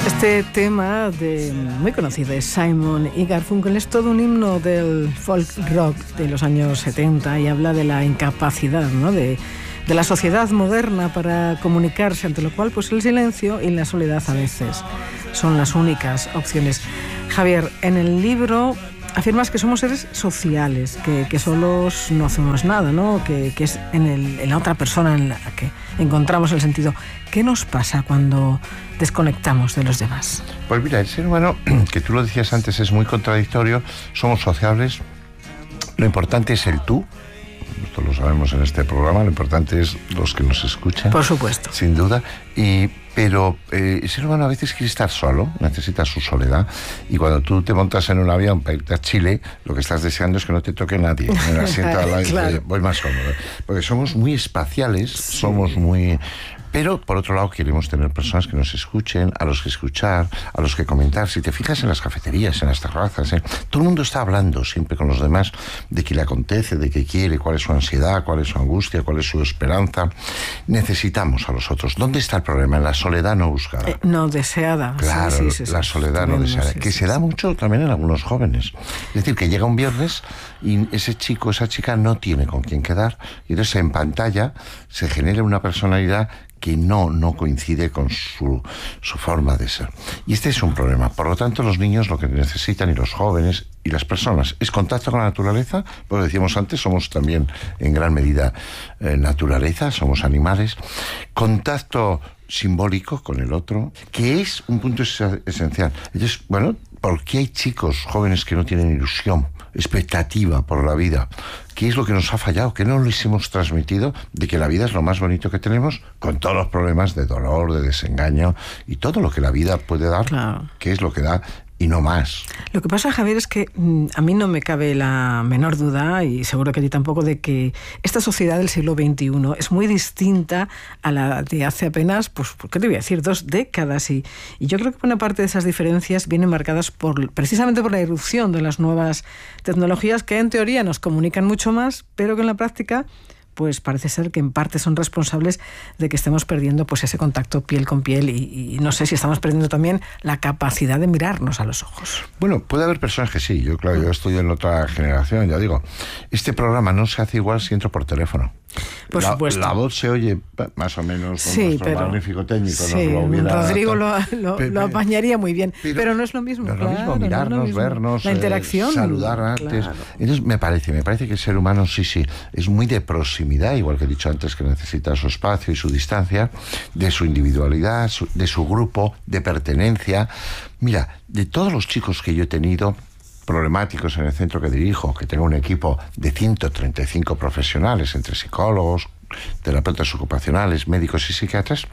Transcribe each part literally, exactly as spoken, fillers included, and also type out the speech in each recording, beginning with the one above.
Este tema de, muy conocido de Simon y Garfunkel es todo un himno del folk rock de los años setenta y habla de la incapacidad, ¿no?, de, de la sociedad moderna para comunicarse, ante lo cual pues el silencio y la soledad a veces son las únicas opciones. Javier, en el libro afirmas que somos seres sociales, que, que solos no hacemos nada, ¿no?, que, que es en, el, en la otra persona en la que encontramos el sentido. ¿Qué nos pasa cuando desconectamos de los demás? Pues mira, el ser humano, que tú lo decías antes, es muy contradictorio. Somos sociables. Lo importante es el tú. Esto lo sabemos en este programa. Lo importante es los que nos escuchan. Por supuesto. Sin duda. Y, pero eh, el ser humano a veces quiere estar solo, necesita su soledad. Y cuando tú te montas en un avión para irte a Chile, lo que estás deseando es que no te toque nadie en el asiento al lado. Claro. Voy más cómodo. Porque somos muy espaciales, sí. somos muy... Pero, por otro lado, queremos tener personas que nos escuchen, a los que escuchar, a los que comentar. Si te fijas en las cafeterías, en las terrazas, ¿eh? todo el mundo está hablando siempre con los demás de qué le acontece, de qué quiere, cuál es su ansiedad, cuál es su angustia, cuál es su esperanza. Necesitamos a los otros. ¿Dónde está el problema? En la soledad no buscada. Eh, no deseada. Claro, sí, sí, sí, la sí, soledad no deseada, sí, que sí, se da sí. mucho también en algunos jóvenes. Es decir, que llega un viernes y ese chico, esa chica no tiene con quién quedar, y entonces en pantalla se genera una personalidad que no, no coincide con su, su forma de ser. Y este es un problema. Por lo tanto, los niños lo que necesitan, y los jóvenes, y las personas, es contacto con la naturaleza, porque decíamos antes, somos también en gran medida eh, naturaleza, somos animales. Contacto simbólico con el otro, que es un punto es esencial. Entonces, bueno, ¿por qué hay chicos jóvenes que no tienen ilusión, expectativa por la vida? ¿Qué es lo que nos ha fallado? ¿Qué no les hemos transmitido de que la vida es lo más bonito que tenemos, con todos los problemas de dolor, de desengaño y todo lo que la vida puede dar, claro. que es lo que da y no más? Lo que pasa, Javier, es que mmm, a mí no me cabe la menor duda, y seguro que a ti tampoco, de que esta sociedad del siglo veintiuno es muy distinta a la de hace apenas, pues, ¿qué te voy a decir?, dos décadas. Y, y yo creo que buena parte de esas diferencias vienen marcadas por, precisamente por la irrupción de las nuevas tecnologías, que en teoría nos comunican mucho más, pero que en la práctica pues parece ser que en parte son responsables de que estemos perdiendo pues ese contacto piel con piel, y, y no sé si estamos perdiendo también la capacidad de mirarnos a los ojos. Bueno, puede haber personas que sí. Yo, claro, yo estoy en otra generación, ya digo. Este programa no se hace igual si entro por teléfono. Por la, supuesto. La voz se oye más o menos con sí, nuestro pero, magnífico técnico. Sí, nos lo hubiera Rodrigo lo, lo, pero, lo apañaría muy bien, pero, pero no es lo mismo. No es claro, lo mismo mirarnos, no es lo mismo. vernos, la interacción. Eh, saludar antes. Claro. Entonces, me parece, me parece que el ser humano sí, sí, es muy de proximidad, igual que he dicho antes, que necesita su espacio y su distancia, de su individualidad, su, de su grupo, de pertenencia. Mira, de todos los chicos que yo he tenido problemáticos en el centro que dirijo, que tengo un equipo de ciento treinta y cinco profesionales, entre psicólogos, terapeutas ocupacionales, médicos y psiquiatras,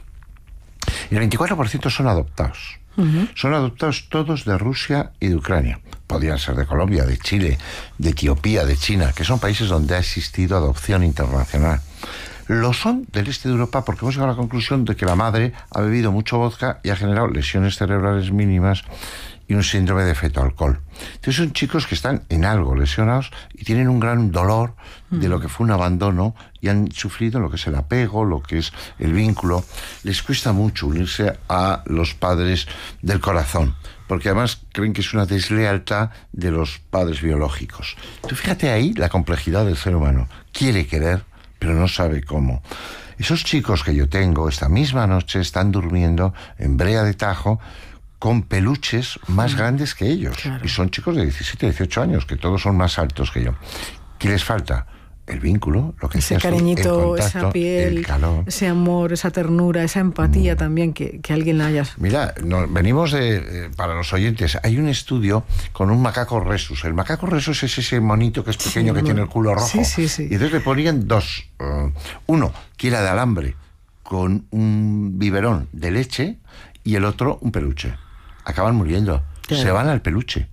el veinticuatro por ciento son adoptados. Uh-huh. Son adoptados todos de Rusia y de Ucrania. Podrían ser de Colombia, de Chile, de Etiopía, de China, que son países donde ha existido adopción internacional. Lo son del este de Europa porque hemos llegado a la conclusión de que la madre ha bebido mucho vodka y ha generado lesiones cerebrales mínimas y un síndrome de feto-alcohol. Entonces son chicos que están en algo lesionados y tienen un gran dolor de lo que fue un abandono, y han sufrido lo que es el apego, lo que es el vínculo. Les cuesta mucho unirse a los padres del corazón, porque además creen que es una deslealtad de los padres biológicos. Tú fíjate ahí la complejidad del ser humano. Quiere querer, pero no sabe cómo. Esos chicos que yo tengo esta misma noche están durmiendo en Brea de Tajo con peluches más grandes que ellos. Claro. Y son chicos de diecisiete, dieciocho años, que todos son más altos que yo. ¿Qué les falta? El vínculo, lo que ese decías cariñito, tú, el contacto, esa piel, el calor, ese amor, esa ternura, esa empatía mm. también, que, que alguien la haya. Mira, no, venimos de, eh, para los oyentes, hay un estudio con un macaco rhesus. El macaco rhesus es ese monito que es pequeño, sí, que no. tiene el culo rojo. Sí, sí, sí. Y entonces le ponían dos. Uh, uno, que era de alambre, con un biberón de leche, y el otro, un peluche. Acaban muriendo. Claro. Se van al peluche.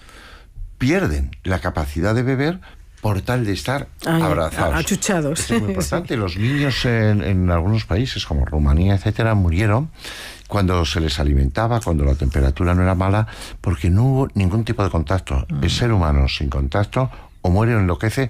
Pierden la capacidad de beber por tal de estar Ay, abrazados. Achuchados. Eso es muy importante. Sí. Los niños en, en algunos países, como Rumanía, etcétera, murieron cuando se les alimentaba, cuando la temperatura no era mala, porque no hubo ningún tipo de contacto. Mm. El ser humano sin contacto o muere o enloquece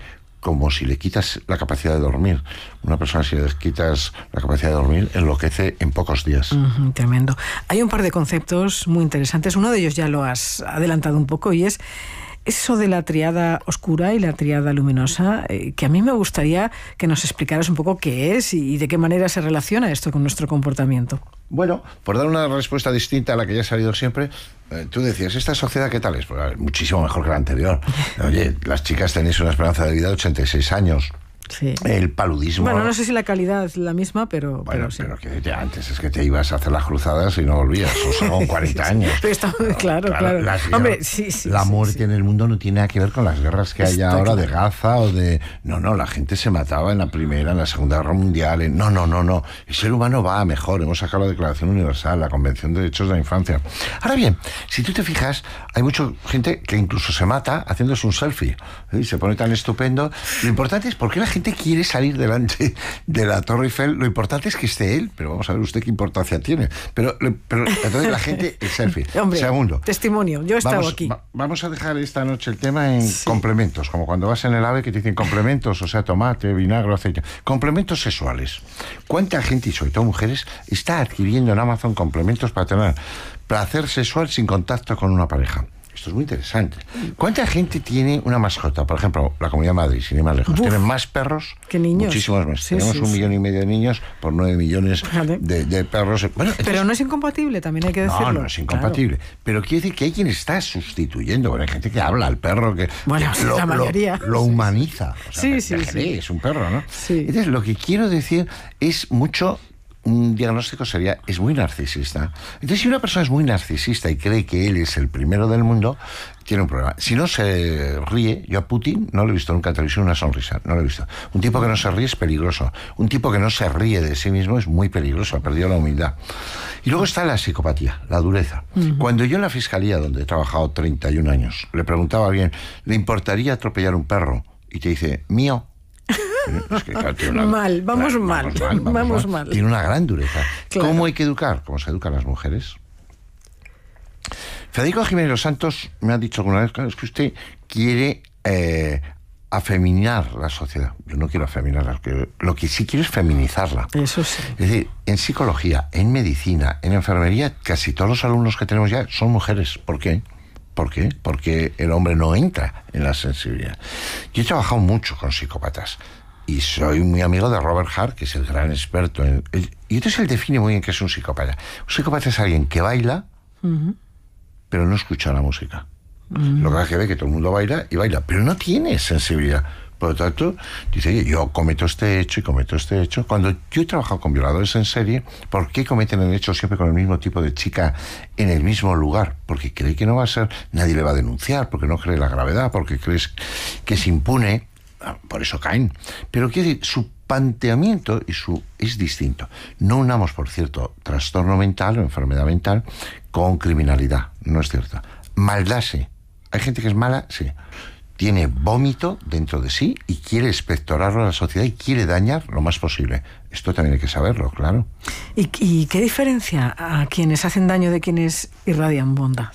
como si le quitas la capacidad de dormir. Una persona, si le quitas la capacidad de dormir, enloquece en pocos días. Uh-huh, tremendo. Hay un par de conceptos muy interesantes. Uno de ellos ya lo has adelantado un poco, y es eso de la triada oscura y la triada luminosa, eh, que a mí me gustaría que nos explicaras un poco qué es y de qué manera se relaciona esto con nuestro comportamiento. Bueno, por dar una respuesta distinta a la que ya ha salido siempre, eh, tú decías, ¿esta sociedad qué tal es? Pues, a ver, muchísimo mejor que la anterior. Oye, las chicas tenéis una esperanza de vida de ochenta y seis años. Sí. El paludismo... Bueno, no sé si la calidad es la misma, pero... Bueno, pero, sí. pero que ya antes es que te ibas a hacer las cruzadas y no volvías, o sea, con cuarenta años. Pero está, claro, claro. claro. Hombre, sí, sí. La sí, muerte sí. en el mundo no tiene nada que ver con las guerras que hay Está ahora claro. de Gaza o de... No, no, la gente se mataba en la Primera, en la Segunda Guerra Mundial. En... No, no, no, no. El ser humano va a mejor. Hemos sacado la Declaración Universal, la Convención de Derechos de la Infancia. Ahora bien, si tú te fijas, hay mucha gente que incluso se mata haciéndose un selfie. ¿Sí? Se pone tan estupendo. Lo importante es por qué la gente quiere salir delante de la Torre Eiffel. Lo importante es que esté él, pero vamos a ver usted qué importancia tiene. Pero, pero entonces la gente, el selfie. Hombre, segundo, testimonio, yo he estado vamos, aquí. Va, vamos a dejar esta noche el tema en Sí. complementos, como cuando vas en el AVE que te dicen complementos, o sea, tomate, vinagre, aceite. Complementos sexuales. ¿Cuánta gente, y sobre todo mujeres, está adquiriendo en Amazon complementos para tener placer sexual sin contacto con una pareja? Esto es muy interesante. ¿Cuánta gente tiene una mascota? Por ejemplo, la Comunidad de Madrid, sin ir más lejos. Uf, Tienen más perros que niños. Muchísimos más. Sí, Tenemos sí, un sí. millón y medio de niños por nueve millones de, de perros. Bueno, entonces, Pero no es incompatible, también hay que decirlo. no, no es incompatible. Claro. Pero quiere decir que hay quien está sustituyendo. Bueno, hay gente que habla al perro, que, bueno, que lo, la mayoría. lo, lo humaniza. O sea, sí, sí, déjale, sí. es un perro, ¿no? Sí. Entonces, lo que quiero decir es mucho... Un diagnóstico sería, es muy narcisista. Entonces, si una persona es muy narcisista y cree que él es el primero del mundo, tiene un problema. Si no se ríe, yo a Putin no lo he visto nunca en televisión una sonrisa, no lo he visto. Un tipo que no se ríe es peligroso. Un tipo que no se ríe de sí mismo es muy peligroso, ha perdido la humildad. Y luego está la psicopatía, la dureza. Uh-huh. Cuando yo en la fiscalía, donde he trabajado treinta y un años, le preguntaba a alguien, ¿le importaría atropellar un perro? Y te dice, mío. Es que, claro, una, mal, vamos, claro, mal, vamos mal, vamos, vamos mal. mal. Tiene una gran dureza. Claro. ¿Cómo hay que educar? ¿Cómo se educan las mujeres? Federico Jiménez Los Santos me ha dicho alguna vez, claro, es que usted quiere eh, afeminar la sociedad. Yo no quiero afeminarla, lo que sí quiero es feminizarla. Eso sí. Es decir, en psicología, en medicina, en enfermería, casi todos los alumnos que tenemos ya son mujeres. ¿Por qué? ¿Por qué? Porque el hombre no entra en la sensibilidad. Yo he trabajado mucho con psicópatas y soy muy amigo de Robert Hart, que es el gran experto en... Y entonces él define muy bien qué es un psicópata. Un psicópata es alguien que baila, uh-huh. pero no escucha la música. Uh-huh. Lo que pasa es que ve que todo el mundo baila y baila, pero no tiene sensibilidad. Por lo tanto, dice, yo cometo este hecho y cometo este hecho. Cuando yo he trabajado con violadores en serie, ¿por qué cometen el hecho siempre con el mismo tipo de chica en el mismo lugar? Porque cree que no va a ser, nadie le va a denunciar, porque no cree la gravedad, porque crees que es impune, por eso caen. Pero quiere decir, su planteamiento y su, es distinto. No unamos, por cierto, trastorno mental o enfermedad mental con criminalidad, no es cierto. Maldad sí. Hay gente que es mala, sí. Tiene vómito dentro de sí y quiere expectorarlo a la sociedad y quiere dañar lo más posible. Esto también hay que saberlo, claro. ¿Y, y qué diferencia a quienes hacen daño de quienes irradian bondad?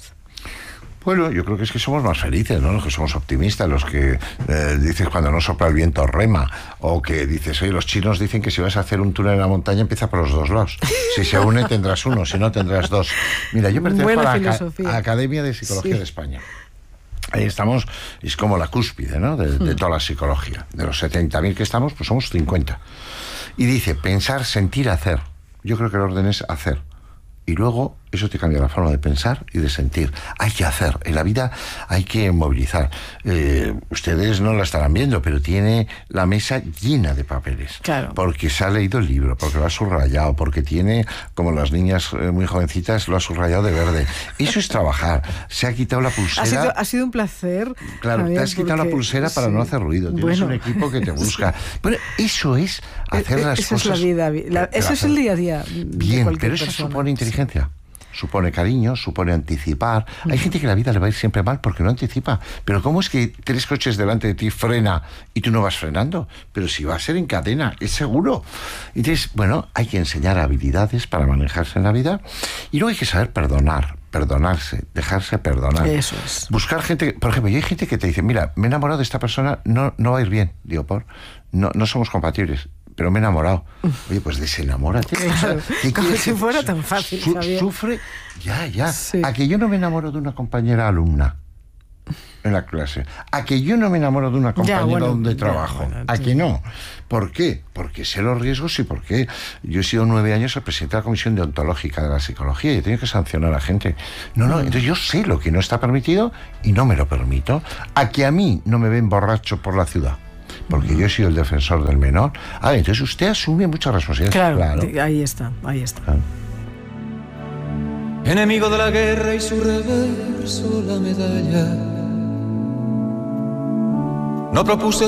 Bueno, yo creo que es que somos más felices, ¿no? Los que somos optimistas, los que eh, dices cuando no sopla el viento rema, o que dices, oye, los chinos dicen que si vas a hacer un túnel en la montaña empieza por los dos lados. Si se une tendrás uno, si no tendrás dos. Mira, yo pertenezco a la, a la Academia de Psicología sí. de España. Ahí estamos, es como la cúspide, ¿no? De, de toda la psicología. De los setenta mil que estamos, pues somos cincuenta. Y dice, pensar, sentir, hacer. Yo creo que el orden es hacer. Y luego eso te cambia la forma de pensar y de sentir. Hay que hacer. En la vida hay que movilizar. Eh, ustedes no la estarán viendo, pero tiene la mesa llena de papeles. Claro. Porque se ha leído el libro, porque lo ha subrayado, porque tiene, como las niñas eh, muy jovencitas, lo ha subrayado de verde. Eso es trabajar. Se ha quitado la pulsera. Ha sido, ha sido un placer. Claro, Javier, te has quitado porque, la pulsera para sí. no hacer ruido. Tienes bueno. un equipo que te busca. Bueno, eso es hacer las esa cosas. Esa es la vida. La, eso es el día a día. Bien, pero eso persona. supone inteligencia. Supone cariño, supone anticipar. Hay gente que la vida le va a ir siempre mal porque no anticipa. Pero ¿cómo es que tres coches delante de ti frena y tú no vas frenando? Pero si va a ser en cadena, es seguro. Entonces, bueno, hay que enseñar habilidades para manejarse en la vida y luego hay que saber perdonar. perdonarse, dejarse perdonar. Eso es. Buscar gente, por ejemplo, y hay gente que te dice, mira, me he enamorado de esta persona, no, no va a ir bien. Digo, por, no, no somos compatibles, pero me he enamorado. Oye, pues desenamórate. Claro, o sea, como quieres? si fuera tan fácil, Su, Javier. Sufre, ya, ya. Sí. A que yo no me enamoro de una compañera alumna en la clase, a que yo no me enamoro de una compañera ya, bueno, donde ya, trabajo, bueno, a que no. ¿Por qué? Porque sé los riesgos y porque yo he sido nueve años el presidente de la Comisión Deontológica de la Psicología y he tenido que sancionar a gente. No, no, entonces yo sé lo que no está permitido y no me lo permito. A que a mí no me ven borracho por la ciudad, porque yo he sido el defensor del menor. Ah, entonces usted asume mucha responsabilidad. Claro, claro. ahí está, ahí está. Claro. Enemigo de la guerra y su reverso la medalla. No propuse